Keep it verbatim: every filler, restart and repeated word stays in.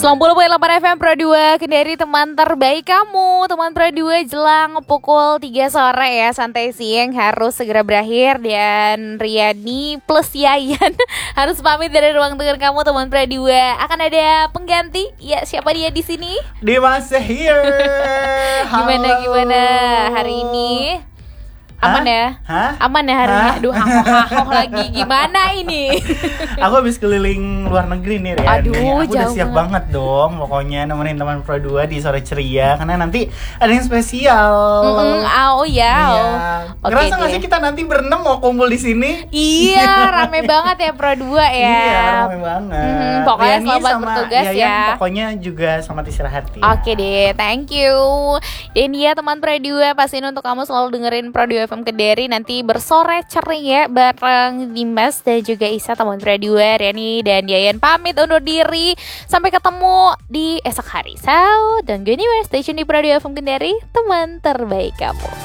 sembilan puluh koma delapan F M Pro dua Kendari, teman terbaik kamu. Teman Pro dua jelang pukul tiga sore ya, santai siang harus segera berakhir. Dan Riani plus Yayan harus pamit dari ruang dengar kamu. Teman Pro dua akan ada pengganti. Ya, siapa dia di sini? Dimas here. Gimana gimana hari ini? Aman Hah? ya? Hah? Aman ya hari ini? Hah? Aduh, hahoh lagi. Gimana ini? Aku habis keliling luar negeri nih, Rian. Aduh, Aku udah jauh siap banget. banget dong. Pokoknya nemenin teman Pro dua di sore ceria. Karena nanti ada yang spesial. Mm-mm, oh ya. Iya. Oke Ngerasa nggak deh. sih kita nanti berenam mau kumpul di sini? Iya, rame banget ya Pro dua ya. Iya, rame banget. Mhm, pokoknya Riani selamat sama bertugas Yayan ya. Pokoknya juga selamat istirahat ya. Oke deh, thank you. Dan ya teman Pro dua, pastiin untuk kamu selalu dengerin Pro dua F M Kediri. Nanti bersore cering ya bareng Dimas dan juga Isa. Teman Pro dua, Riani dan Yayan pamit undur diri. Sampai ketemu di esok hari. So, don't go anywhere, station di Pro dua F M Kediri, teman terbaik kamu.